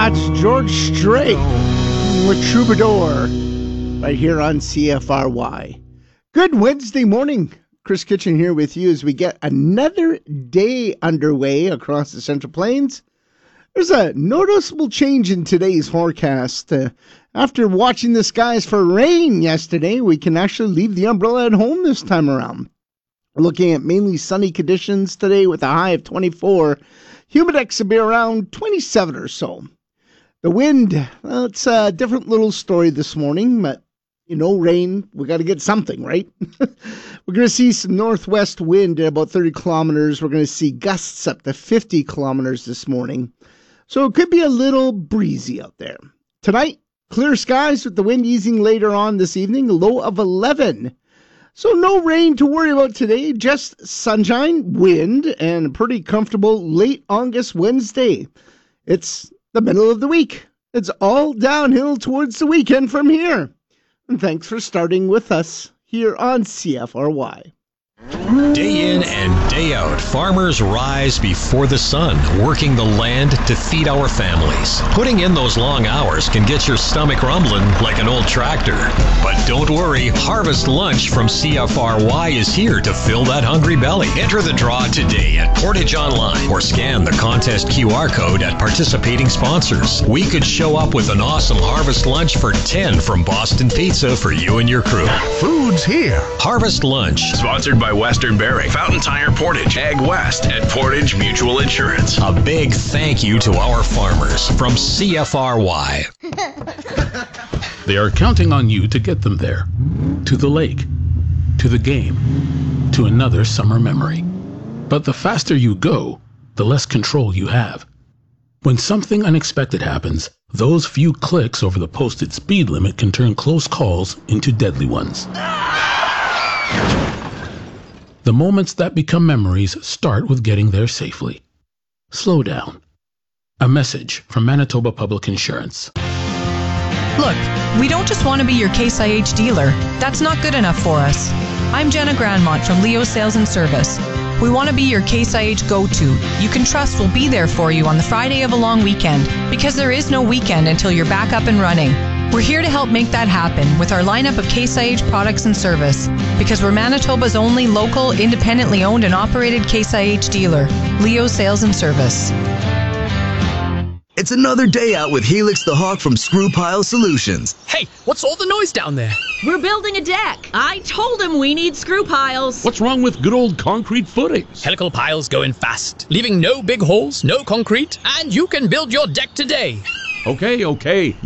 That's George Strait with Troubadour right here on CFRY. Good Wednesday morning. Chris Kitchen here with you as we get another day underway across the Central Plains. There's a noticeable change in today's forecast. After watching the skies for rain yesterday, we can actually leave the umbrella at home this time around. We're looking at mainly sunny conditions today with a high of 24. Humidex will be around 27 or so. The wind, well, it's a different little story this morning, but rain, we got to get something, right? We're going to see some northwest wind at about 30 kilometers. We're going to see gusts up to 50 kilometers this morning. So it could be a little breezy out there. Tonight, clear skies with the wind easing later on this evening, a low of 11. So no rain to worry about today, just sunshine, wind, and a pretty comfortable late August Wednesday. It's the middle of the week. It's all downhill towards the weekend from here. And thanks for starting with us here on CFRY. Day in and day out, farmers rise before the sun, working the land to feed our families. Putting in those long hours can get your stomach rumbling like an old tractor. But don't worry, Harvest Lunch from CFRY is here to fill that hungry belly. Enter the draw today at Portage Online or scan the contest QR code at participating sponsors. We could show up with an awesome Harvest Lunch for 10 from Boston Pizza for you and your crew. Food's here. Harvest Lunch. Sponsored by Western Bearing, Fountain Tire Portage, Ag West, and Portage Mutual Insurance. A big thank you to our farmers from CFRY. They are counting on you to get them there. To the lake. To the game. To another summer memory. But the faster you go, the less control you have. When something unexpected happens, those few clicks over the posted speed limit can turn close calls into deadly ones. The moments that become memories start with getting there safely. Slow down. A message from Manitoba Public Insurance. Look, we don't just want to be your Case IH dealer. That's not good enough for us. I'm Jenna Grandmont from Leo Sales and Service. We want to be your Case IH go-to. You can trust we'll be there for you on the Friday of a long weekend, because there is no weekend until you're back up and running. We're here to help make that happen with our lineup of Case IH products and service, because we're Manitoba's only local, independently owned and operated Case IH dealer, Leo Sales and Service. It's another day out with Helix the Hawk from Screw Pile Solutions. Hey, what's all the noise down there? We're building a deck. I told him we need screw piles. What's wrong with good old concrete footings? Helical piles go in fast, leaving no big holes, no concrete, and you can build your deck today. Okay.